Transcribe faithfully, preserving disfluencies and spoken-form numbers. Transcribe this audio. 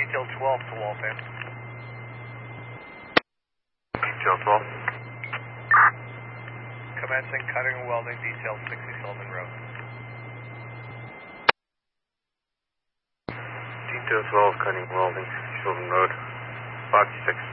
Detail twelve to Waltham. Detail twelve. Commencing cutting and welding, Detail sixty Sullivan Road. Detail twelve, cutting and welding, Sullivan Road. Fox six.